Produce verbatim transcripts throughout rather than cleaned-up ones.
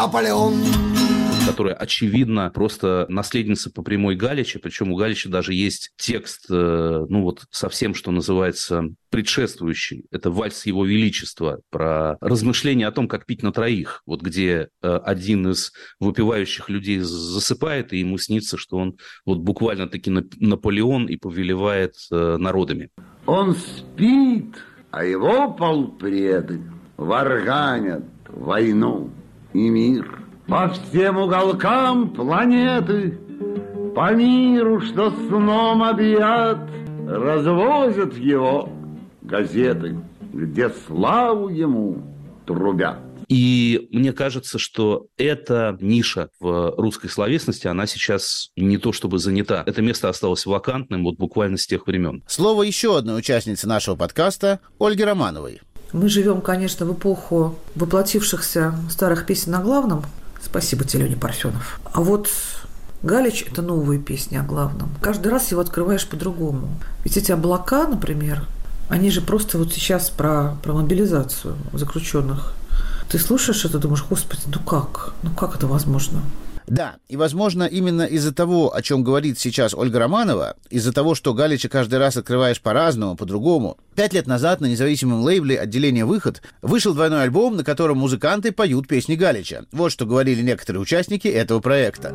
Аполеон, которая, очевидно, просто наследница по прямой Галича, причем у Галича даже есть текст, ну вот совсем, что называется, предшествующий. Это «Вальс Его Величества», про размышления о том, как пить на троих, вот где один из выпивающих людей засыпает, и ему снится, что он вот буквально-таки Наполеон и повелевает народами. Он спит, а его полпреды варганят войну и мир. По всем уголкам планеты, по миру, что сном объят, развозят его газеты, где славу ему трубят. И мне кажется, что эта ниша в русской словесности, она сейчас не то чтобы занята. Это место осталось вакантным вот буквально с тех времен. Слово еще одной участницы нашего подкаста, Ольги Романовой. Мы живем, конечно, в эпоху воплотившихся старых песен о главном. Спасибо тебе, Леня Парфенов. А вот Галич – это новые песни о главном. Каждый раз его открываешь по-другому. Ведь эти облака, например, они же просто вот сейчас про, про мобилизацию заключенных. Ты слушаешь это, думаешь, господи, ну как? Ну как это возможно? Да, и, возможно, именно из-за того, о чем говорит сейчас Ольга Романова, из-за того, что Галича каждый раз открываешь по-разному, по-другому, пять лет назад на независимом лейбле отделения «Выход» вышел двойной альбом, на котором музыканты поют песни Галича. Вот что говорили некоторые участники этого проекта.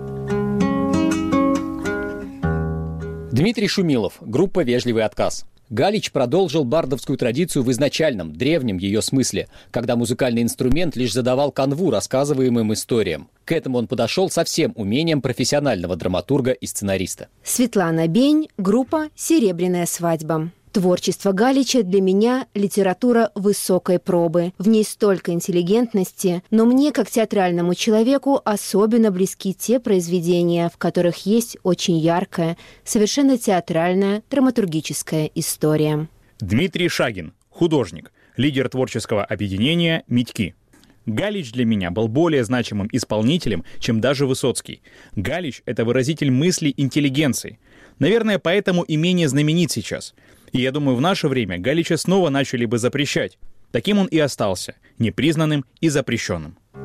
Дмитрий Шумилов, группа «Вежливый отказ». Галич продолжил бардовскую традицию в изначальном, древнем ее смысле, когда музыкальный инструмент лишь задавал канву рассказываемым историям. К этому он подошел со всем умением профессионального драматурга и сценариста. Светлана Бень, группа «Серебряная свадьба». Творчество Галича для меня – литература высокой пробы. В ней столько интеллигентности, но мне, как театральному человеку, особенно близки те произведения, в которых есть очень яркая, совершенно театральная, драматургическая история. Дмитрий Шагин, художник, лидер творческого объединения «Митьки». Галич для меня был более значимым исполнителем, чем даже Высоцкий. Галич – это выразитель мыслей интеллигенции. Наверное, поэтому и менее знаменит сейчас. И я думаю, в наше время Галича снова начали бы запрещать. Таким он и остался, непризнанным и запрещенным.